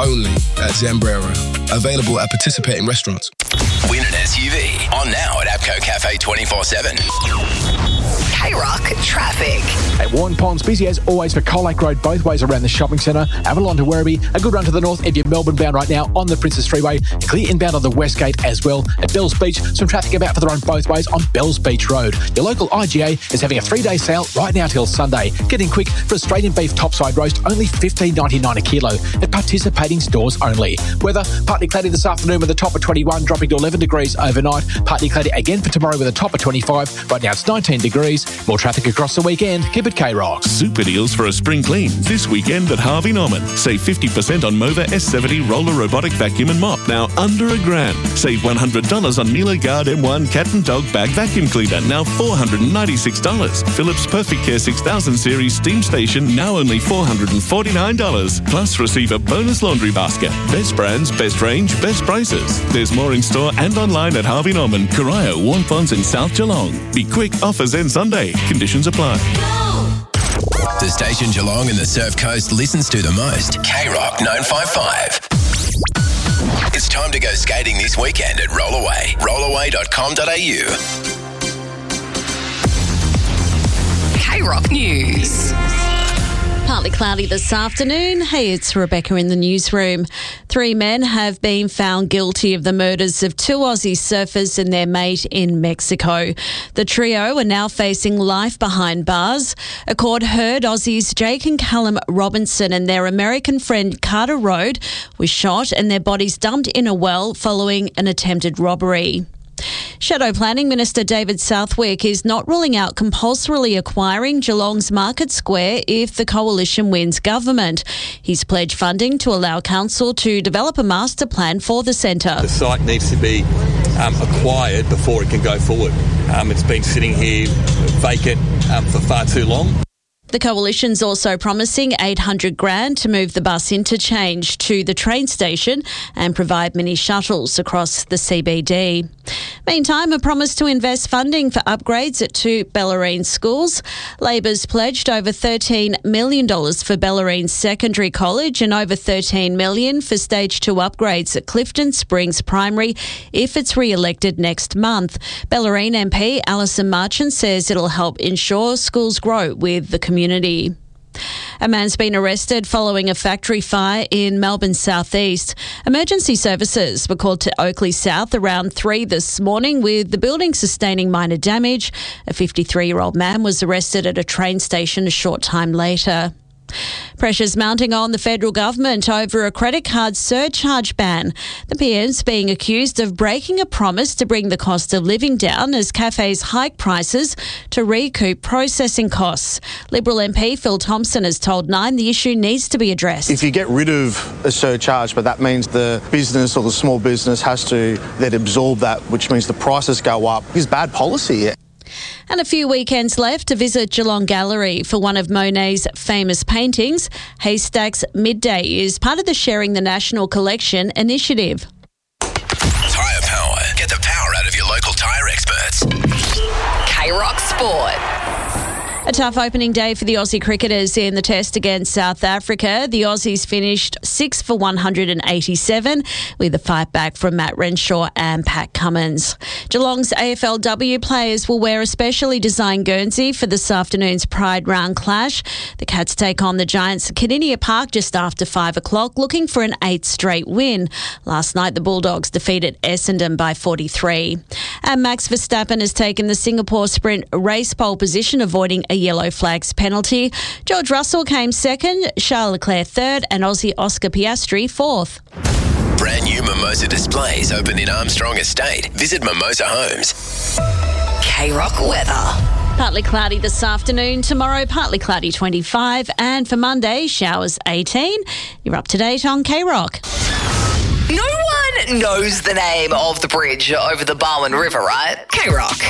only at Zambrero. Available at participating restaurants. Win an SUV. On now at APCO Cafe 24/7. K-Rock traffic. At Warren Ponds, busy as always for Colac Road both ways around the shopping centre. Avalon to Werribee, a good run to the north if you're Melbourne bound right now on the Princess Freeway. Clear inbound on the West Gate as well. At Bells Beach, some traffic about for the run both ways on Bells Beach Road. Your local IGA is having a 3-day sale right now till Sunday. Get in quick for Australian beef topside roast, only $15.99 a kilo at participating stores only. Weather, partly cloudy this afternoon with a top of 21, dropping to 11 degrees overnight. Partly cloudy again for tomorrow with a top of 25. Right now it's 19 degrees. More traffic across the weekend. Keep it K-Rock. Super deals for a spring clean this weekend at Harvey Norman. Save 50% on Mova S70 roller robotic vacuum and mop. Now under $1,000. Save $100 on Miele Guard M1 cat and dog bag vacuum cleaner. Now $496. Philips Perfect Care 6000 series steam station. Now only $449. Plus receive a bonus laundry basket. Best brands, best range, best prices. There's more in store and online at Harvey Norman, Corio, Warren Ponds and South Geelong. Be quick, offers end Sunday. Conditions apply. The station Geelong and the Surf Coast listens to the most. K-Rock 955. It's time to go skating this weekend at Rollaway. Rollaway.com.au. K-Rock News. Partly cloudy this afternoon. Hey, it's Rebecca in the newsroom. 3 men have been found guilty of the murders of 2 Aussie surfers and their mate in Mexico. The trio are now facing life behind bars. A court heard Aussies Jake and Callum Robinson and their American friend Carter Rode were shot and their bodies dumped in a well following an attempted robbery. Shadow Planning Minister David Southwick is not ruling out compulsorily acquiring Geelong's Market Square if the Coalition wins government. He's pledged funding to allow Council to develop a master plan for the centre. The site needs to be acquired before it can go forward. It's been sitting here vacant for far too long. The Coalition's also promising $800,000 to move the bus interchange to the train station and provide mini shuttles across the CBD. Meantime, a promise to invest funding for upgrades at 2 Bellarine schools. Labor's pledged over $13 million for Bellarine Secondary College and over $13 million for Stage 2 upgrades at Clifton Springs Primary if it's re-elected next month. Bellarine MP Alison Marchant says it'll help ensure schools grow with the community. A man's been arrested following a factory fire in Melbourne's southeast. Emergency services were called to Oakley South around 3 this morning with the building sustaining minor damage. A 53-year-old man was arrested at a train station a short time later. Pressures mounting on the federal government over a credit card surcharge ban. The PM's being accused of breaking a promise to bring the cost of living down as cafes hike prices to recoup processing costs. Liberal MP Phil Thompson has told Nine the issue needs to be addressed. If you get rid of a surcharge, but that means the business or the small business has to then absorb that, which means the prices go up, it's bad policy. And a few weekends left to visit Geelong Gallery for one of Monet's famous paintings. Haystacks Midday is part of the Sharing the National Collection initiative. Tyre Power. Get the power out of your local tyre experts. K-Rock Sport. A tough opening day for the Aussie cricketers in the test against South Africa. The Aussies finished 6 for 187 with a fight back from Matt Renshaw and Pat Cummins. Geelong's AFLW players will wear a specially designed Guernsey for this afternoon's Pride Round clash. The Cats take on the Giants at Kardinia Park just after 5 o'clock, looking for an 8th straight win. Last night, the Bulldogs defeated Essendon by 43. And Max Verstappen has taken the Singapore Sprint race pole position, avoiding a yellow flags penalty. George Russell came second, Charles Leclerc third, and Aussie Oscar Piastri fourth. Brand new Mimosa displays open in Armstrong Estate. Visit Mimosa Homes. K-Rock weather. Partly cloudy this afternoon. Tomorrow, partly cloudy 25. And for Monday, showers 18. You're up to date on K-Rock. No one knows the name of the bridge over the Barwon River, right? K-Rock.